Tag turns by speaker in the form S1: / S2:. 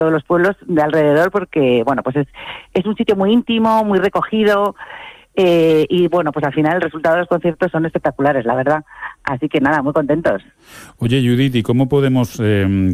S1: todos los pueblos de alrededor, porque bueno, pues es un sitio muy íntimo, muy recogido, y bueno, pues al final el resultado de los conciertos son espectaculares, la verdad. Así que nada, muy contentos.
S2: Oye, Judith, ¿y cómo podemos